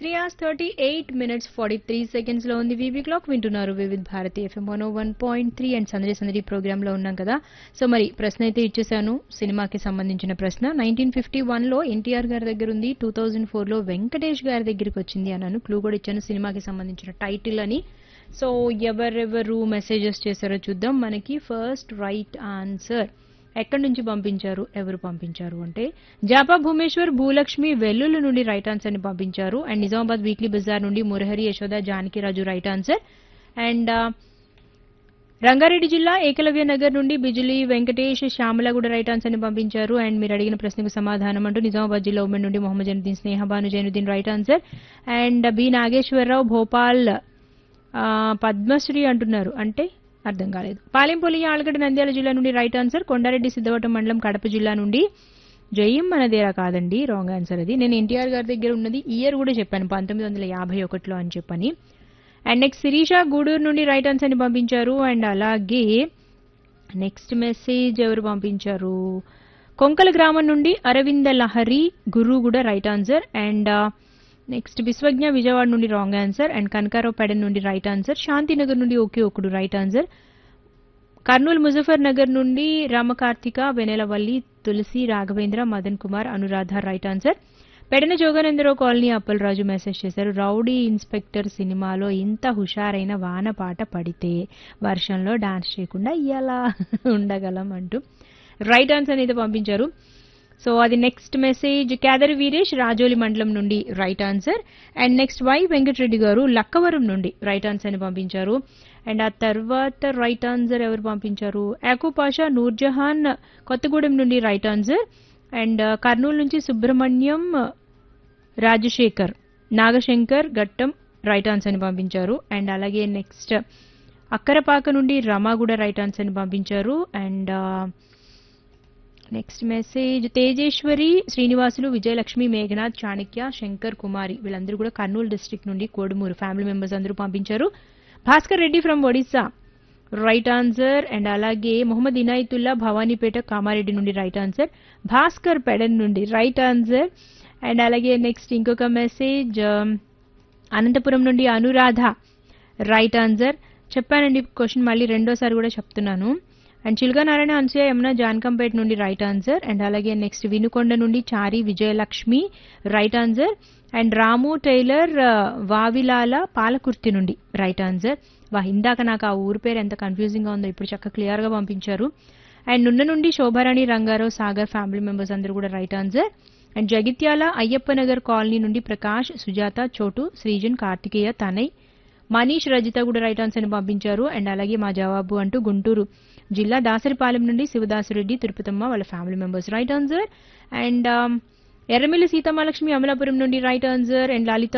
3:38 43 లో ఉంది VB clock. వింటున్నారు వివిధ్ భారతి ఎఫ్ఎం 101.3 అండ్ సందడి సందడి ప్రోగ్రామ్ లో ఉన్నాం కదా. సో మరి ప్రశ్న అయితే ఇచ్చేసాను, సినిమాకి సంబంధించిన ప్రశ్న. 1951 లో ఎన్టీఆర్ గారి దగ్గర ఉంది, 2004 లో వెంకటేష్ గారి దగ్గరికి వచ్చింది అన్నాను. క్లూ కూడా ఇచ్చాను, సినిమాకి సంబంధించిన టైటిల్ అని. సో ఎవరెవరు మెసేజెస్ చేశారో చూద్దాం. మనకి ఫస్ట్ రైట్ ఆన్సర్ ఎక్కడి నుంచి పంపించారు, ఎవరు పంపించారు అంటే జాపా భూమేశ్వర్ భూలక్ష్మి వెల్లుల్లి నుండి రైట్ ఆన్సర్ ని పంపించారు. అండ్ నిజామాబాద్ వీక్లీ బజార్ నుండి Murahari Yashoda Janakiraju right answer. And Rangareddy జిల్లా ఏకలవ్య నగర్ నుండి బిజులి వెంకటేష్ శ్యామల కూడా రైట్ ఆన్సర్ ని పంపించారు. అండ్ మీరు అడిగిన ప్రశ్నకు సమాధానం అంటూ నిజామాబాద్ జిల్లా ఉమెన్ నుండి Mohammed Zainuddin Sneha Banu Zainuddin right answer. And B Nageswararao Bhopal Padmashri అంటున్నారు, అంటే అర్థం కాలేదు. పాలెంపల్లి ఆలగడ్డ నంద్యాల జిల్లా నుండి రైట్ ఆన్సర్. కొండారెడ్డి సిద్ధవటం మండలం కడప జిల్లా నుండి జయం మనదేరా కాదండి, రాంగ్ ఆన్సర్ అది. నేను ఎన్టీఆర్ గారి దగ్గర ఉన్నది ఇయర్ కూడా చెప్పాను 1951లో అని చెప్పని. అండ్ నెక్స్ట్ శిరీష గూడూరు నుండి రైట్ ఆన్సర్ ని పంపించారు. అండ్ అలాగే నెక్స్ట్ మెసేజ్ ఎవరు పంపించారు, కొంకల గ్రామం నుండి అరవింద లహరి గురు కూడా right answer. And next Vishwagna Vijayawada నుండి wrong answer. And Kanakarao Pedana నుండి రైట్ ఆన్సర్. శాంతినగర్ నుండి ఒకే ఒకడు రైట్ ఆన్సర్. కర్నూలు ముజఫర్ నగర్ నుండి రామకార్తిక వెనెలవల్లి తులసి Raghavendra Madan Kumar Anuradha right answer. Pedana Jogananda Rao colony Appalaraju message చేశారు, రౌడీ ఇన్స్పెక్టర్ సినిమాలో ఇంత హుషారైన వాన పాట పడితే వర్షంలో డాన్స్ చేయకుండా ఎలా ఉండగలం అంటూ రైట్ ఆన్సర్ అయితే పంపించారు. సో అది నెక్స్ట్ మెసేజ్ కేదరి వీరేష్ రాజోలి మండలం నుండి right answer. And next why Venkatareddy గారు లక్కవరం నుండి రైట్ ఆన్సర్ ని పంపించారు. అండ్ ఆ తర్వాత రైట్ ఆన్సర్ ఎవరు పంపించారు, యాకూ పాషా నూర్జహాన్ కొత్తగూడెం నుండి రైట్ ఆన్సర్. అండ్ కర్నూలు నుంచి సుబ్రహ్మణ్యం రాజశేఖర్ నాగశంకర్ ఘట్టం రైట్ ఆన్సర్ ని పంపించారు. అండ్ అలాగే నెక్స్ట్ అక్కరపాక నుండి రమ కూడా రైట్ ఆన్సర్ ని పంపించారు. And next message Tejeswari Srinivasulu Vijayalakshmi Meghnath Chanakya Shankar కుమారి వీళ్ళందరూ కూడా కర్నూలు డిస్ట్రిక్ట్ నుండి కోడుమూరు ఫ్యామిలీ మెంబర్స్ అందరూ పంపించారు. Bhaskar Reddy from Odisha right answer. And అలాగే మొహమ్మద్ ఇనాయతుల్లా భవానీపేట కామారెడ్డి నుండి రైట్ ఆన్సర్. భాస్కర్ పెడన్ నుండి రైట్ ఆన్సర్. అండ్ అలాగే నెక్స్ట్ ఇంకొక మెసేజ్ అనంతపురం నుండి అనురాధ రైట్ ఆన్సర్. చెప్పానండి క్వశ్చన్, మళ్ళీ రెండోసారి కూడా చెప్తున్నాను. అండ్ చిల్గా నారాయణ అన్సూయ యమున జాన్కంపేట్ నుండి రైట్ ఆన్సర్. అండ్ అలాగే నెక్స్ట్ వినుకొండ నుండి చారి Vijayalakshmi right answer. And Ramu tailor Vavilala Palakurthi నుండి రైట్ ఆన్సర్. ఇందాక నాకు ఆ ఊరి పేరు ఎంత కన్ఫ్యూజింగ్ గా ఉందో ఇప్పుడు చక్కగా క్లియర్ గా పంపించారు. అండ్ నున్న నుండి శోభారాణి రంగారావు సాగర్ ఫ్యామిలీ మెంబర్స్ అందరూ కూడా right answer. And Jagtial Ayyappa Nagar colony నుండి ప్రకాష్ సుజాత చోటు శ్రీజన్ కార్తికేయ తనయ్ మనీష్ రజిత కూడా రైట్ ఆన్సర్ ని పంపించారు. అండ్ అలాగే మా జవాబు అంటూ గుంటూరు జిల్లా దాసరిపాలెం నుండి శివదాసరెడ్డి తిరుపతమ్మ వాళ్ళ family members right answer. And Erramilli Seethamalakshmi Amalapuram నుండి రైట్ ఆన్సర్. And Lalitha